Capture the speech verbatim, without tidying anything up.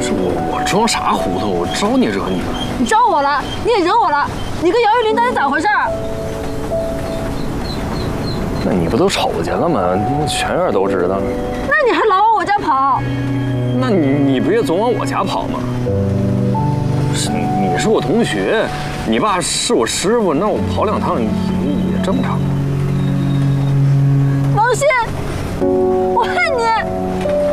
我我装啥糊涂？我招你惹你了？ 你招我了，你也惹我了。你跟姚玉林到底咋回事？ 那你不都瞅见了吗？全院都知道。 那你还老往我家跑？ 那你你不也总往我家跑吗？是，你是我同学，你爸是我师傅，那我跑两趟也也正常。 王鑫，我恨你！